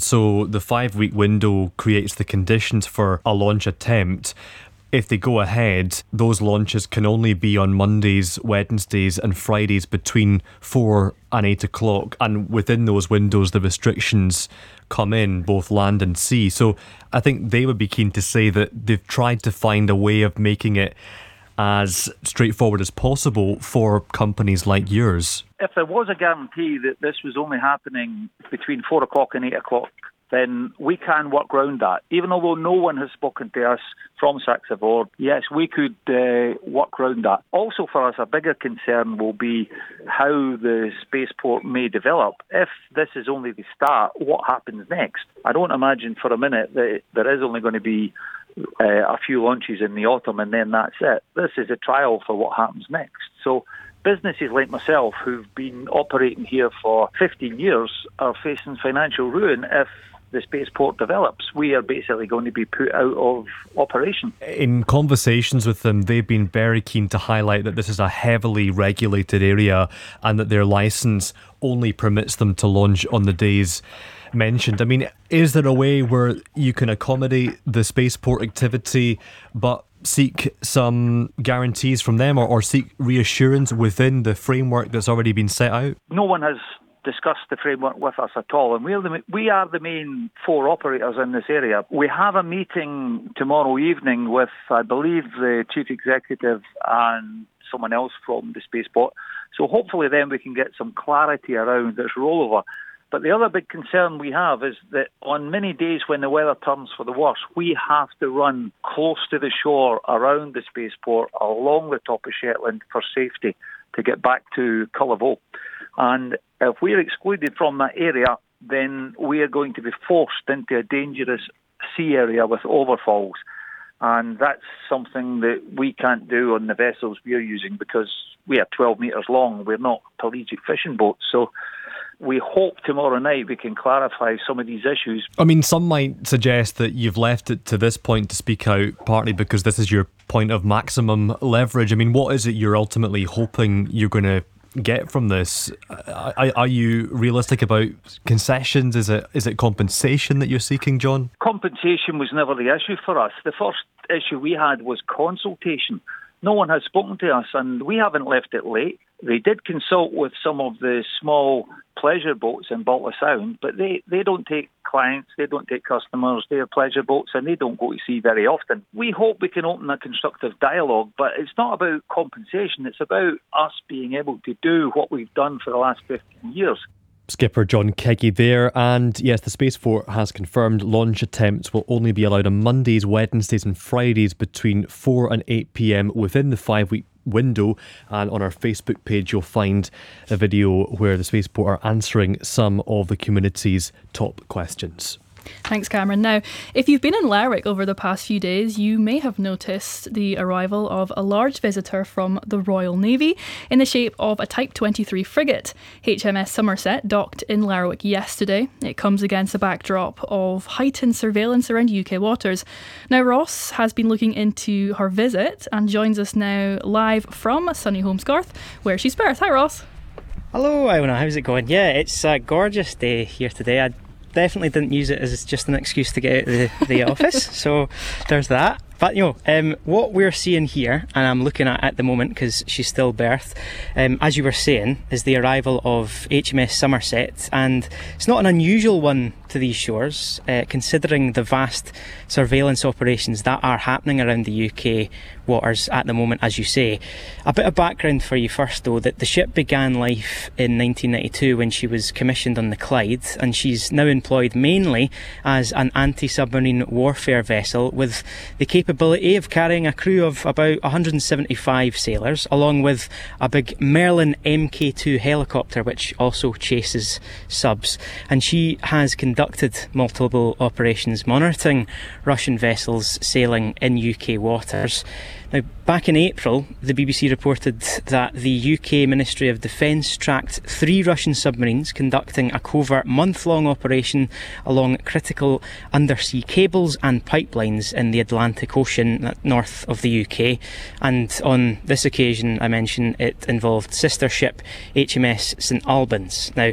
so the 5-week window creates the conditions for a launch attempt. If they go ahead, those launches can only be on Mondays, Wednesdays and Fridays between 4 and 8 o'clock. And within those windows, the restrictions come in, both land and sea. So I think they would be keen to say that they've tried to find a way of making it as straightforward as possible for companies like yours. If there was a guarantee that this was only happening between 4 o'clock and 8 o'clock, then we can work around that. Even although no one has spoken to us from Saxe-Ford, yes, we could work around that. Also for us, a bigger concern will be how the spaceport may develop. If this is only the start, what happens next? I don't imagine for a minute that there is only going to be a few launches in the autumn and then that's it. This is a trial for what happens next. So businesses like myself who've been operating here for 15 years are facing financial ruin if the spaceport develops. We are basically going to be put out of operation. In conversations with them, they've been very keen to highlight that this is a heavily regulated area and that their licence only permits them to launch on the days mentioned. I mean, is there a way where you can accommodate the spaceport activity but seek some guarantees from them or seek reassurance within the framework that's already been set out? No one has discussed the framework with us at all, and we are the main 4 operators in this area. We have a meeting tomorrow evening with, I believe, the chief executive and someone else from the spaceport, so hopefully then we can get some clarity around this rollover. But the other big concern we have is that on many days when the weather turns for the worse, we have to run close to the shore around the spaceport along the top of Shetland for safety to get back to Cullevo. And if we're excluded from that area, then we are going to be forced into a dangerous sea area with overfalls. And that's something that we can't do on the vessels we're using because we are 12 metres long. We're not pelagic fishing boats. So we hope tomorrow night we can clarify some of these issues. I mean, some might suggest that you've left it to this point to speak out, partly because this is your point of maximum leverage. I mean, what is it you're ultimately hoping you're going to get from this? Are you realistic about concessions? Is it compensation that you're seeking, John? Compensation was never the issue for us. The first issue we had was consultation. No one has spoken to us, and we haven't left it late. They did consult with some of the small pleasure boats in Balta Sound, but they don't take clients, they don't take customers, they're pleasure boats and they don't go to sea very often. We hope we can open a constructive dialogue, but it's not about compensation, it's about us being able to do what we've done for the last 15 years. Skipper John Keggy there, and yes, the Spaceport has confirmed launch attempts will only be allowed on Mondays, Wednesdays and Fridays between 4 and 8 p.m. within the 5-week window. And on our Facebook page you'll find a video where the Spaceport are answering some of the community's top questions. Thanks, Cameron. Now, if you've been in Lerwick over the past few days, you may have noticed the arrival of a large visitor from the Royal Navy in the shape of a Type 23 frigate. HMS Somerset docked in Lerwick yesterday. It comes against a backdrop of heightened surveillance around UK waters. Now, Ross has been looking into her visit and joins us now live from sunny Holmesgarth, where she's berthed. Hi, Ross. Hello, Iona. How's it going? Yeah, it's a gorgeous day here today. I definitely didn't use it as just an excuse to get out of the office, so there's that. But what we're seeing here, and I'm looking at the moment because she's still berthed, as you were saying, is the arrival of HMS Somerset, and it's not an unusual one to these shores, considering the vast surveillance operations that are happening around the UK waters at the moment, as you say. A bit of background for you first, though, that the ship began life in 1992 when she was commissioned on the Clyde, and she's now employed mainly as an anti-submarine warfare vessel with the capability of carrying a crew of about 175 sailors, along with a big Merlin Mk2 helicopter which also chases subs. And she has conducted multiple operations monitoring Russian vessels sailing in UK waters. Now, back in April, the BBC reported that the UK Ministry of Defence tracked 3 Russian submarines conducting a covert month-long operation along critical undersea cables and pipelines in the Atlantic Ocean north of the UK. And on this occasion, I mentioned it involved sister ship HMS St Albans. Now,